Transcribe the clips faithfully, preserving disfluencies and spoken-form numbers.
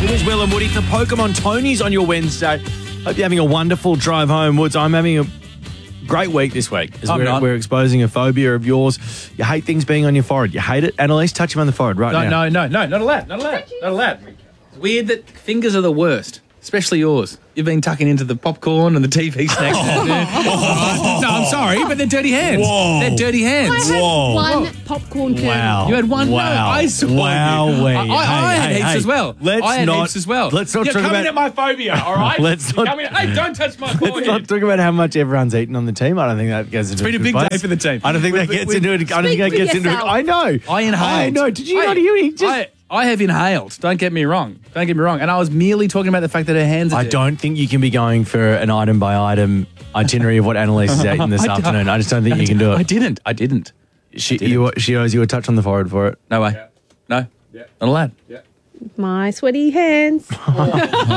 It is Will and Woody for Pokemon Tony's on your Wednesday. Hope you're having a wonderful drive home, Woods. I'm having a great week this week as I'm we're, not. we're exposing a phobia of yours. You hate things being on your forehead. You hate it. Annalise, touch him on the forehead right No, now. no, no, no, not allowed, not allowed, not allowed. It's weird that fingers are the worst, especially yours. You've been tucking into the popcorn and the T V snacks. Oh, no, I'm sorry, but they're dirty hands. Whoa. They're dirty hands. I had Whoa. one popcorn kernel. Wow. You had one? No, Wow. I saw you. Wow. I, I, I Hey, had hey, heaps hey. as well. Let's I had not, heaps as well. Let's not You're talk coming about at my phobia, all right? Let's You're not- coming at, hey, don't touch my Let's forehead. not talk about how much everyone's eaten on the team. I don't think that goes into been a good big place. day for the team. I don't think that We- gets we- into it. I don't think that Speak for gets into it. yourself. I know. I inhaled. I know. Did you I- not hear me? Just, I, I have inhaled. Don't get me wrong. Don't get me wrong. And I was merely talking about the fact that her hands are I dirty. don't think you can be going for an item by item itinerary of what Annalise has eaten this I don't- afternoon. I just don't think you can do I it. didn't. I didn't. She, you, she owes you a touch on the forehead for it. No way. No. Not allowed. My sweaty hands. Don't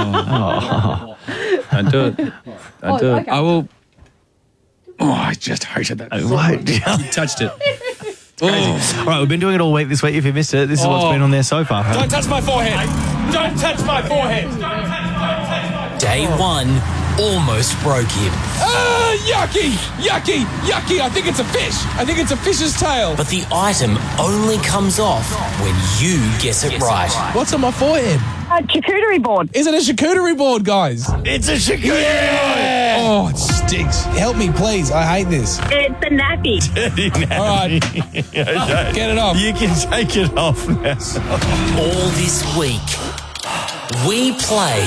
do it. Don't Oh, do it. okay. I will. Oh, I just hated that. What? You touched it. All right, we've been doing it all week this week. If you missed it, this is what's Oh. been on there so far. Don't touch my forehead. Don't touch my forehead. Day one almost broke him, Ah, yucky, yucky, yucky. I think it's a fish. I think it's a fish's tail. but the item only comes off when you guess it right. What's on my forehead? A charcuterie board. Is it a charcuterie board, guys? It's a charcuterie. Oh, it stinks. Help me, please. I hate this. It's a nappy. All right, get it off. You can take it off now. All this week, we play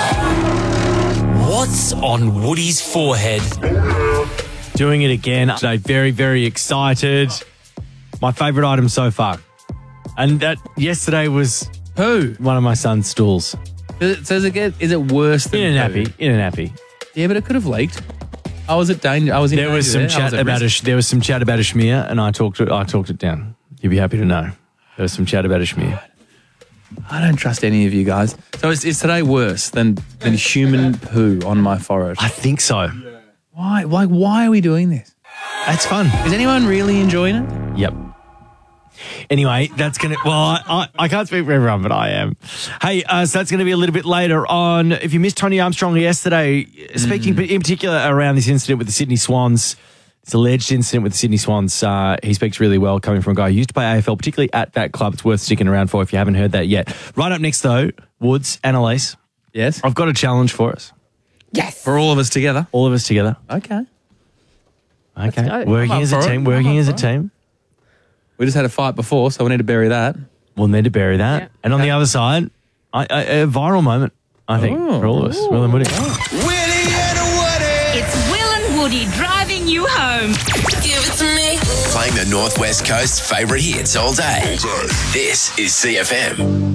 What's on Woody's Forehead? Doing it again today. Very, very excited. My favourite item so far. And that yesterday was Poo. one of my son's stools. Does it, does it get? Is it worse than In a poo? nappy. In a nappy. Yeah, but it could have leaked. I was at danger. I was in There was some danger there. I chat at about a risk. sh- there was some chat about a schmear, and I talked it. I talked it down. You'd be happy to know there was some chat about a schmear. I don't trust any of you guys. So is, is today worse than than human poo on my forehead? I think so. Why? Why? Why are we doing this? That's fun. Is anyone really enjoying it? Yep. Anyway, that's going to, well, I, I, I can't speak for everyone, but I am. Hey, uh, so that's going to be a little bit later on. If you missed Tony Armstrong yesterday, speaking in particular around this incident with the Sydney Swans, this alleged incident with the Sydney Swans, uh, he speaks really well coming from a guy who used to play A F L, particularly at that club. It's worth sticking around for if you haven't heard that yet. Right up next, though, Woods, Annalise, Yes. I've got a challenge for us. Yes. For all of us together. All of us together. Okay. Okay. go. Working I'm up as a for it. team. I'm Working up as a for it. team. We just had a fight before, so we need to bury that. We'll need to bury that. Yeah. And on the other side, I, I, a viral moment, I think, Oh. for all of us. Will and Woody. Willie and Woody. It's Will and Woody driving you home. Give it to me. Playing the Northwest Coast's favourite hits all day. This is C F M.